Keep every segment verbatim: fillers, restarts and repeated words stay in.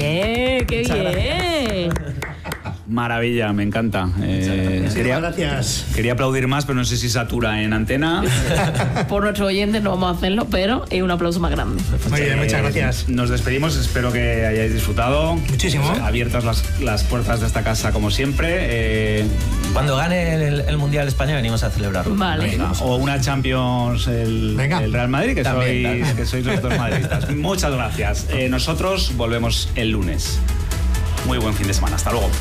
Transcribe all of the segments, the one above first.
Oye, qué Muchas bien. Maravilla, me encanta. Eh, quería, gracias. Quería aplaudir más, pero no sé si satura en antena. Por nuestros oyentes no vamos a hacerlo, pero es un aplauso más grande. Muy bien, muchas gracias. Nos despedimos, espero que hayáis disfrutado. Muchísimo. Abiertas las, las puertas de esta casa como siempre. Eh, Cuando gane el, el Mundial España venimos a celebrarlo. Vale. Venga, o una Champions el, el Real Madrid, que, También, sois, también. que sois los dos madridistas. Muchas gracias. Eh, nosotros volvemos el lunes. Muy buen fin de semana. Hasta luego.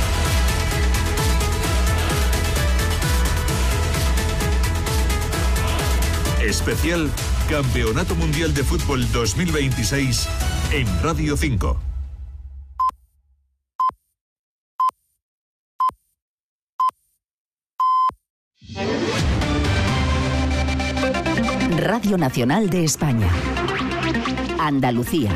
Especial Campeonato Mundial de Fútbol dos mil veintiséis en Radio cinco. Radio Nacional de España. Andalucía.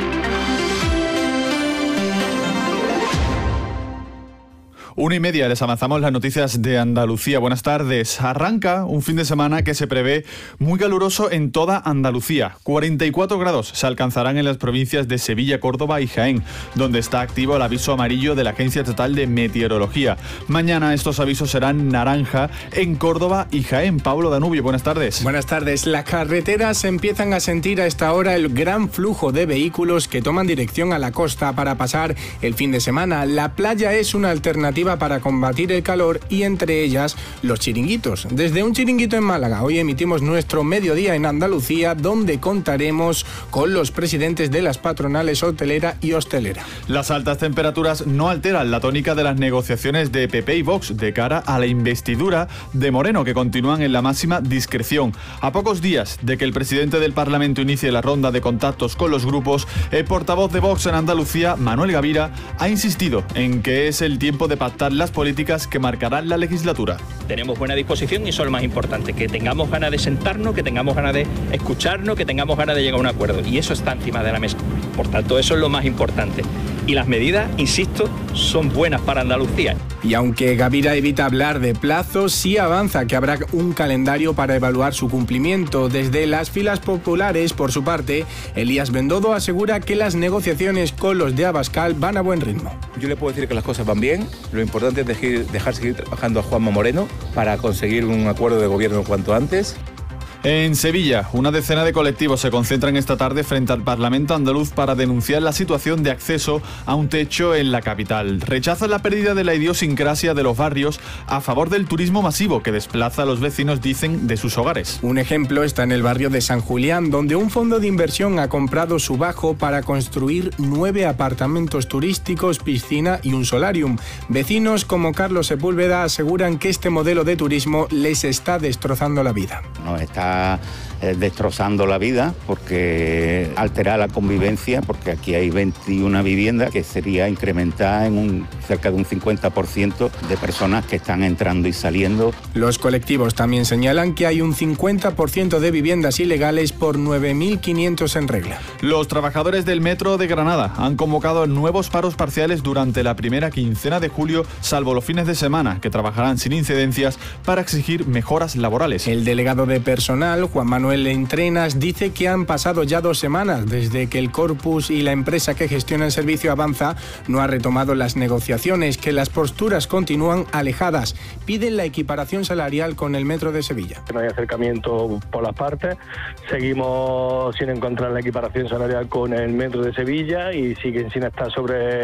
Una y media, les avanzamos las noticias de Andalucía. Buenas tardes. Arranca un fin de semana que se prevé muy caluroso en toda Andalucía. cuarenta y cuatro grados se alcanzarán en las provincias de Sevilla, Córdoba y Jaén, donde está activo el aviso amarillo de la Agencia Estatal de Meteorología. Mañana estos avisos serán naranja en Córdoba y Jaén. Pablo Danubio, buenas tardes. Buenas tardes. Las carreteras empiezan a sentir a esta hora el gran flujo de vehículos que toman dirección a la costa para pasar el fin de semana. La playa es una alternativa para combatir el calor y entre ellas los chiringuitos. Desde un chiringuito en Málaga, hoy emitimos nuestro mediodía en Andalucía, donde contaremos con los presidentes de las patronales hotelera y hostelera. Las altas temperaturas no alteran la tónica de las negociaciones de P P y Vox de cara a la investidura de Moreno, que continúan en la máxima discreción. A pocos días de que el presidente del Parlamento inicie la ronda de contactos con los grupos, el portavoz de Vox en Andalucía, Manuel Gavira, ha insistido en que es el tiempo de pactar las políticas que marcarán la legislatura. Tenemos buena disposición y eso es lo más importante, que tengamos ganas de sentarnos, que tengamos ganas de escucharnos, que tengamos ganas de llegar a un acuerdo, y eso está encima de la mesa. Por tanto, eso es lo más importante. Y las medidas, insisto, son buenas para Andalucía. Y aunque Gavira evita hablar de plazos, sí avanza que habrá un calendario para evaluar su cumplimiento. Desde las filas populares, por su parte, Elías Bendodo asegura que las negociaciones con los de Abascal van a buen ritmo. Yo le puedo decir que las cosas van bien. Lo importante es dejar, dejar seguir trabajando a Juanma Moreno para conseguir un acuerdo de gobierno cuanto antes. En Sevilla, una decena de colectivos se concentran esta tarde frente al Parlamento andaluz para denunciar la situación de acceso a un techo en la capital. Rechazan la pérdida de la idiosincrasia de los barrios a favor del turismo masivo que desplaza a los vecinos, dicen, de sus hogares. Un ejemplo está en el barrio de San Julián, donde un fondo de inversión ha comprado su bajo para construir nueve apartamentos turísticos, piscina y un solarium. Vecinos como Carlos Sepúlveda aseguran que este modelo de turismo les está destrozando la vida. No está destrozando la vida porque altera la convivencia, porque aquí hay veintiuna viviendas que sería incrementar en un, cerca de un cincuenta por ciento de personas que están entrando y saliendo. Los colectivos también señalan que hay un cincuenta por ciento de viviendas ilegales por nueve mil quinientos en regla. Los trabajadores del Metro de Granada han convocado nuevos paros parciales durante la primera quincena de julio, salvo los fines de semana, que trabajarán sin incidencias para exigir mejoras laborales. El delegado de personal, Juan Manuel Entrenas, dice que han pasado ya dos semanas desde que el Corpus y la empresa que gestiona el servicio Avanza no ha retomado las negociaciones, que las posturas continúan alejadas. Piden la equiparación salarial con el Metro de Sevilla. No hay acercamiento por las partes, seguimos sin encontrar la equiparación salarial con el Metro de Sevilla y siguen sin estar sobre